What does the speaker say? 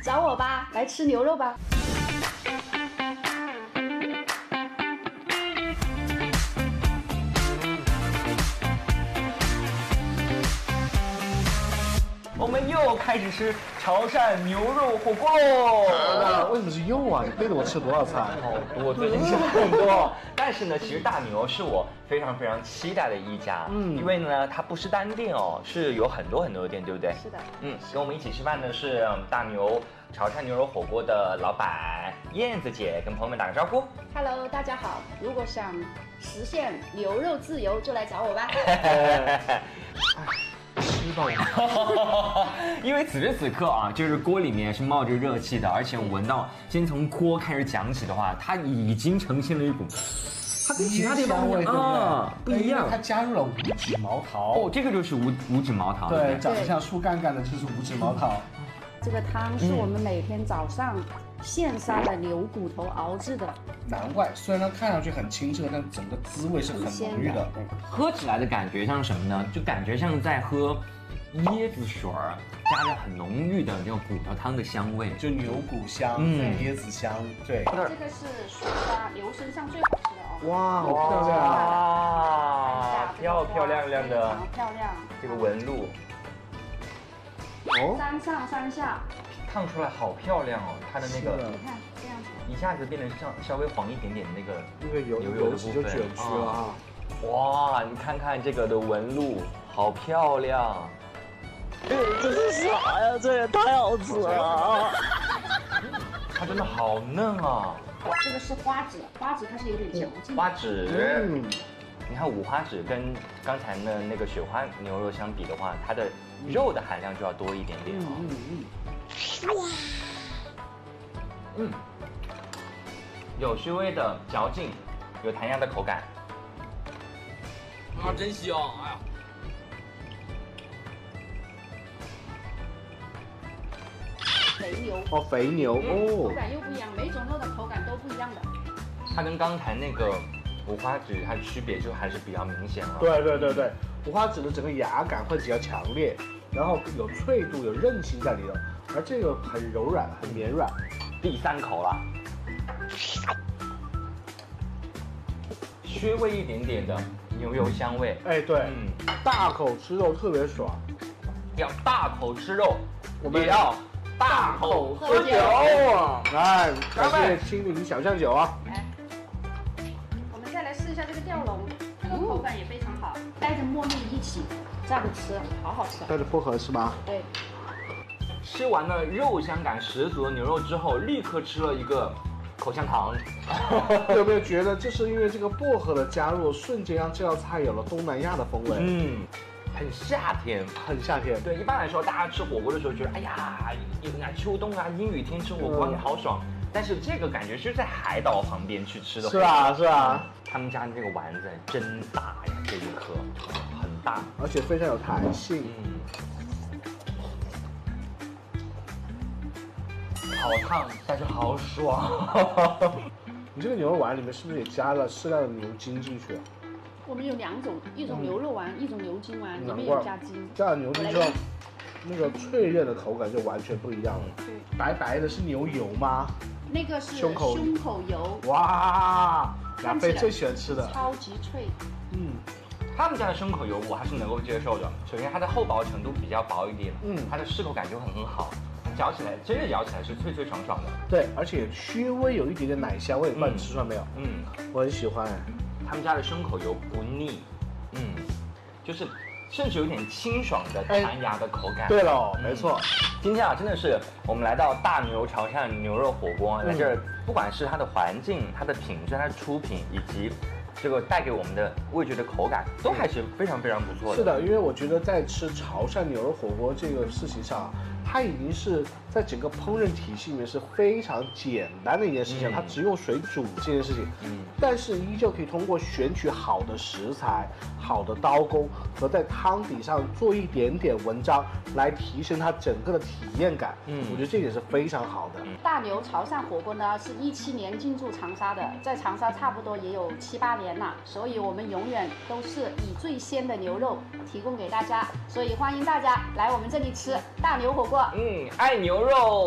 找我吧，来吃牛肉吧。 我们又开始吃潮汕牛肉火锅喽！ 为什么是又啊？你背着我吃多少菜？ 好多，最近吃很多。但是呢，其实大牛是我非常非常期待的一家，因为呢，它不是单店哦，是有很多很多的店，对不对？ 是的。 跟我们一起吃饭的是大牛潮汕牛肉火锅的老板燕子姐，跟朋友们打个招呼。 Hello， 大家好。如果想实现牛肉自由，就来找我吧。 吃到因为此时此刻啊，就是锅里面是冒着热气的，而且闻到，先从锅开始讲起的话，它已经呈现了一股，它跟其他地方不一样。 它加入了五指毛桃。 哦，这个就是五指毛桃。 对，长得像树干干的就是五指毛桃。 这个汤是我们每天早上现杀的牛骨头熬制的， 难怪，虽然它看上去很清澈，但整个滋味是很浓郁的。 喝起来的感觉像什么呢？就感觉像在喝椰子水儿，加着很浓郁的那种骨头汤的香味， 就牛骨香、椰子香。对， 这个是雪花牛身上最好吃的哦。 哇，好漂亮啊！漂亮亮的， 非常漂亮。 这个纹路， 三上三下。 烫出来好漂亮哦，它的那个， 你看这样子， 一下子变得稍微黄一点点的那个油脂就卷曲了啊！ 哇，你看看这个的纹路，好漂亮！ 这是啥呀？这也太好吃了！ 它真的好嫩啊！ 这个是花趾，花趾它是有点嚼劲。 花趾，你看五花趾跟刚才的那个雪花牛肉相比的话，它的肉的含量就要多一点点哦。有稍微的嚼劲，有弹牙的口感。啊，真香！哎呀， 肥牛哦，肥牛口感又不一样，每种肉的口感都不一样的。 它跟刚才那个五花趾它的区别就还是比较明显了。 对，五花趾的整个牙感会比较强烈，然后有脆度、有韧性在里头，而这个很柔软、很绵软。 第3口了，稍微一点点的牛油香味。 哎，对，大口吃肉特别爽。 要大口吃肉，我们也要大口喝酒。 来，感谢清明小象酒啊！ 来，我们再来试一下这个吊龙，这个口感也非常好，带着糯米一起这样吃，好好吃。 带着薄荷是吗？ 对。 吃完了肉香感十足的牛肉之后，立刻吃了一个口香糖。 有没有觉得，就是因为这个薄荷的加入，瞬间让这道菜有了东南亚的风味？ 很夏天， 很夏天。 对，一般来说，大家吃火锅的时候觉得，哎呀，秋冬啊，阴雨天吃火锅好爽。但是这个感觉是在海岛旁边去吃的。 是啊。 他们家这个丸子真大呀，这一颗很大， 而且非常有弹性。 好烫，但是好爽。 你这个牛肉丸里面是不是也加了适量的牛筋进去？ 我们有2种，一种牛肉丸，一种牛筋丸，里面有加筋。 加了牛筋之后，那个脆韧的口感就完全不一样了。对，白白的是牛油吗？ 那个是胸口油。 哇，雅菲最喜欢吃的， 超级脆。 他们家的胸口油我还是能够接受的。首先它的厚薄程度比较薄一点，它的适口感就很好。嚼起来，真的嚼起来是脆脆爽爽的。 对，而且稍微有一点点奶香味，不知道你吃出来没有？我很喜欢。 他们家的生口油不腻，就是甚至有点清爽的弹牙的口感。 对了，没错。 今天啊，真的是我们来到大牛潮汕牛肉火锅，来这儿，不管是它的环境、它的品质、它的出品，以及这个带给我们的味觉的口感，都还是非常非常不错的。 是的，因为我觉得在吃潮汕牛肉火锅这个事情上，它已经是在整个烹饪体系里面是非常简单的一件事情，它只用水煮这件事情，但是依旧可以通过选取好的食材、好的刀工和在汤底上做一点点文章，来提升它整个的体验感。我觉得这点是非常好的。 大牛潮汕火锅呢是17年进驻长沙的，在长沙差不多也有7、8年了，所以我们永远都是以最鲜的牛肉提供给大家，所以欢迎大家来我们这里吃大牛火锅。 爱牛肉。